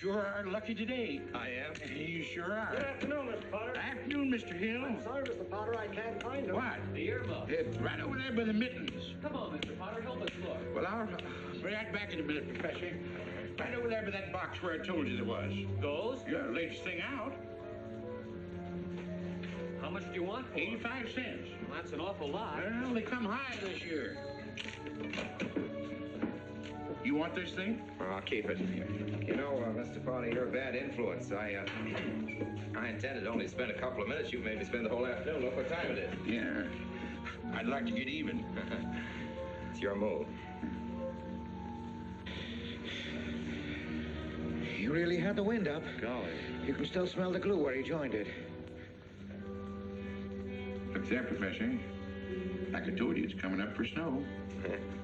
sure are lucky today. I am? You sure are. Good afternoon, Mr. Potter. Afternoon, Mr. Hill. I'm sorry, Mr. Potter, I can't find him. What? The earmuff. Right over there by the mittens. Come on, Mr. Potter, help us look. Well, I'll be right back in a minute, Professor. Right over there by that box where I told you there was. Those? Yeah, latest thing out. How much do you want for 'em? 85 cents. Well, that's an awful lot. Well, they come high this year. You want this thing? Well, I'll keep it. You know, Mr. Potter, you're a bad influence. I intended only to spend a couple of minutes. You made me spend the whole afternoon. Look what time it is. Yeah. I'd like to get even. It's your move. You really had the wind up. Golly. You can still smell the glue where he joined it. Look there, Professor. Like I told you, it's coming up for snow.